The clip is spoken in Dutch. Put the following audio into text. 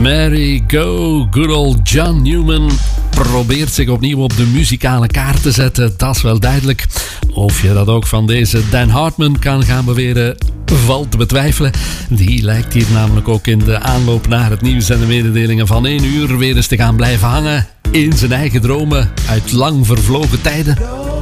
Mary Go, good old John Newman probeert zich opnieuw op de muzikale kaart te zetten, dat is wel duidelijk. Of je dat ook van deze Dan Hartman kan gaan beweren, valt te betwijfelen. Die lijkt hier namelijk ook in de aanloop naar het nieuws en de mededelingen van 1 uur weer eens te gaan blijven hangen in zijn eigen dromen uit lang vervlogen tijden.